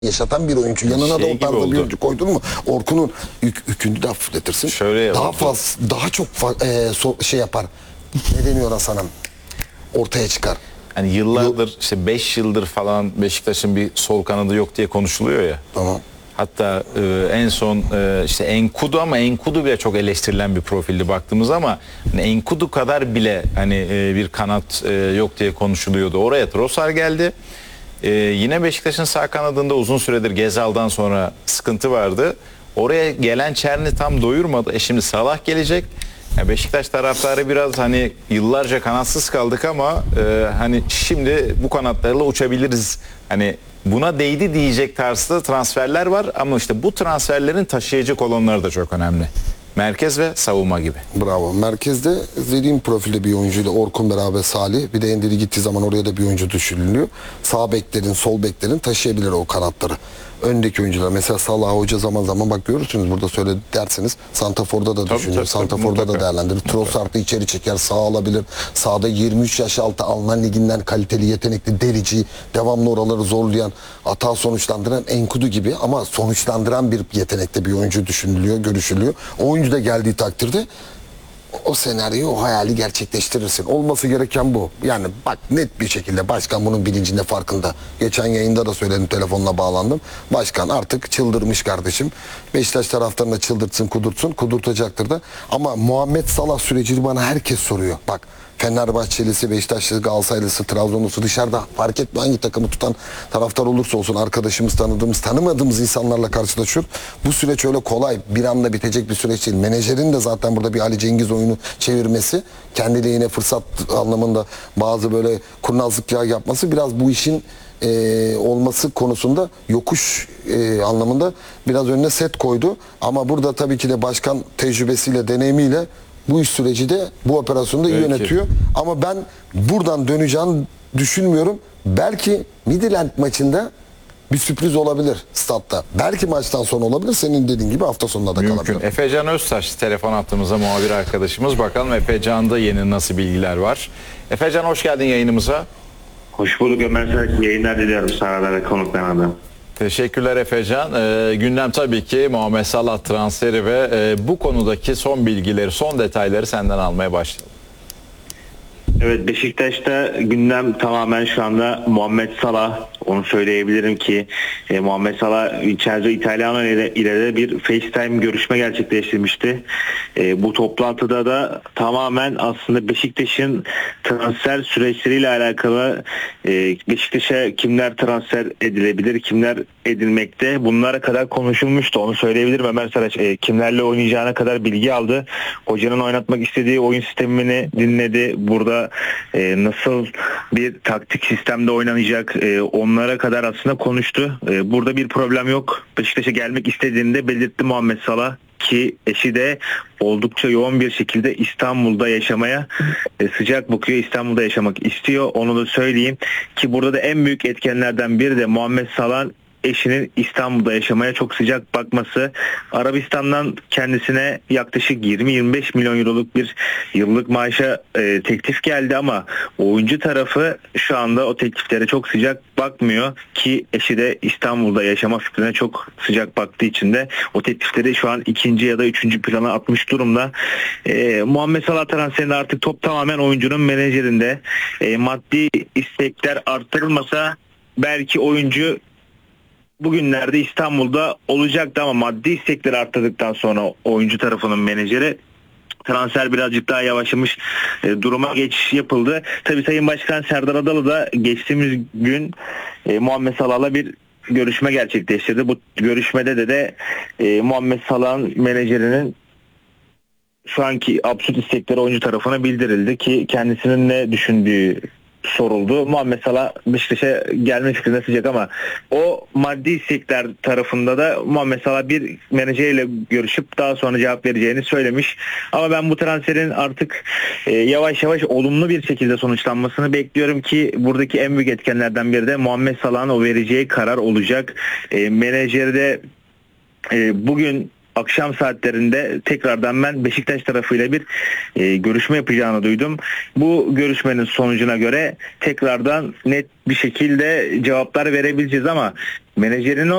yaşatan bir oyuncu. Yanına da o tarzda bir oyuncu koydun mu? Orkun'un yükünü de hafifletirsin. Şöyle daha fazla, daha çok şey yapar. Ne deniyor Hasan'ım? Ortaya çıkar. Hani yıllardır işte 5 yıldır falan Beşiktaş'ın bir sol kanadı yok diye konuşuluyor ya. Tamam. Hatta en son işte Enkudu, ama Enkudu bile çok eleştirilen bir profildi baktığımız, ama hani Enkudu kadar bile hani bir kanat yok diye konuşuluyordu. Oraya Trossard geldi. Yine Beşiktaş'ın sağ kanadında uzun süredir Gezal'dan sonra sıkıntı vardı. Oraya gelen Çerni tam doyurmadı. Şimdi Salah gelecek. Yani Beşiktaş taraftarı biraz hani yıllarca kanatsız kaldık ama hani şimdi bu kanatlarla uçabiliriz. Hani buna değdi diyecek tarzda transferler var, ama işte bu transferlerin taşıyıcı kolonları da çok önemli. Merkez ve savunma gibi. Bravo. Merkezde dediğim profilde bir oyuncuyla Orkun beraber Salih. Bir de Endiri gittiği zaman oraya da bir oyuncu düşünülüyor. Sağ beklerin, sol beklerin taşıyabilir o kanatları. Öndeki oyuncular mesela Salah Hoca zaman zaman bak görürsünüz burada söyledi derseniz Santafor'da da düşünüyor. Santafor'da da değerlendirir. Trossard'ı içeri çeker, sağ alabilir. Sağda 23 yaş altı Alman liginden kaliteli, yetenekli, delici, devamlı oraları zorlayan, hata sonuçlandıran Enkudu gibi ama sonuçlandıran bir yetenekte bir oyuncu düşünülüyor, görüşülüyor. O oyuncu da geldiği takdirde o senaryoyu, o hayali gerçekleştirirsin. Olması gereken bu. Yani bak net bir şekilde başkan bunun bilincinde, farkında. Geçen yayında da söyledim, telefonla bağlandım. Başkan artık çıldırmış kardeşim. Beşiktaş taraftarına çıldırtsın, kudurtsun. Kudurtacaktır da. Ama Muhammed Salah sürecini bana herkes soruyor. Bak Fenerbahçelisi, Beşiktaşlısı, Galatasaraylısı, Trabzonlusu, dışarıda fark etmiyor hangi takımı tutan taraftar olursa olsun, arkadaşımız, tanıdığımız, tanımadığımız insanlarla karşılaşıyor. Bu süreç öyle kolay bir anda bitecek bir süreç değil. Menajerin de zaten burada bir Ali Cengiz oyunu çevirmesi, kendi lehine fırsat anlamında bazı böyle kurnazlık yapması biraz bu işin olması konusunda yokuş anlamında biraz önüne set koydu. Ama burada tabii ki de başkan tecrübesiyle, deneyimiyle bu iş süreci de bu operasyonu da iyi yönetiyor. Ama ben buradan döneceğini düşünmüyorum. Belki Midland maçında bir sürpriz olabilir statta. Belki maçtan sonra olabilir. Senin dediğin gibi hafta sonunda da kalabilir. Mümkün. Efecan Öztaş telefon attığımızda muhabir arkadaşımız. Bakalım Efecan'da yeni nasıl bilgiler var. Efecan hoş geldin yayınımıza. Hoş bulduk Ömer Sarı. Yayınlar diliyorum sana ve konuklarına da. Teşekkürler Efecan. Gündem tabii ki Muhammed Salah transferi ve bu konudaki son bilgileri, son detayları senden almaya başlayalım. Evet, Beşiktaş'ta gündem tamamen şu anda Muhammed Salah. Onu söyleyebilirim ki Muhammed Salah içeride İtalyan ile de bir FaceTime görüşme gerçekleştirmişti. Bu toplantıda da tamamen aslında Beşiktaş'ın transfer süreçleriyle alakalı, Beşiktaş'a kimler transfer edilebilir, kimler edilmekte, bunlara kadar konuşulmuştu. Onu söyleyebilirim Ömer Saraç. Kimlerle oynayacağına kadar bilgi aldı. Hocanın oynatmak istediği oyun sistemini dinledi. Burada nasıl bir taktik sistemde oynanacak, onlara kadar aslında konuştu. Burada bir problem yok. Beşiktaş'a gelmek istediğini de belirtti Muhammed Salah, ki eşi de oldukça yoğun bir şekilde İstanbul'da yaşamaya sıcak bakıyor. İstanbul'da yaşamak istiyor. Onu da söyleyeyim ki burada da en büyük etkenlerden biri de Muhammed Salah'ın eşinin İstanbul'da yaşamaya çok sıcak bakması. Arabistan'dan kendisine yaklaşık 20-25 milyon euroluk bir yıllık maaşa teklif geldi, ama oyuncu tarafı şu anda o tekliflere çok sıcak bakmıyor, ki eşi de İstanbul'da yaşama fikrine çok sıcak baktığı için de o teklifleri şu an ikinci ya da üçüncü plana atmış durumda. Muhammed Salah transferinde artık top tamamen oyuncunun menajerinde. Maddi istekler arttırılmasa belki oyuncu bugünlerde İstanbul'da olacaktı, ama maddi istekleri arttırdıktan sonra oyuncu tarafının menajeri transfer birazcık daha yavaşlamış, duruma geçiş yapıldı. Tabii Sayın Başkan Serdar Adalı da geçtiğimiz gün Muhammed Salah'la bir görüşme gerçekleştirdi. Bu görüşmede de Muhammed Salah'ın menajerinin şu anki absürt istekleri oyuncu tarafına bildirildi, ki kendisinin ne düşündüğü soruldu. Muhammed Salah Beşiktaş'a gelme fikrine sıcak, ama o maddi istekler tarafında da Muhammed Salah bir menajeriyle görüşüp daha sonra cevap vereceğini söylemiş. Ama ben bu transferin artık yavaş yavaş olumlu bir şekilde sonuçlanmasını bekliyorum, ki buradaki en büyük etkenlerden biri de Muhammed Salah'ın o vereceği karar olacak. Menajeri de bugün akşam saatlerinde tekrardan ben Beşiktaş tarafıyla bir görüşme yapacağını duydum. Bu görüşmenin sonucuna göre tekrardan net bir şekilde cevaplar verebileceğiz ama menajerin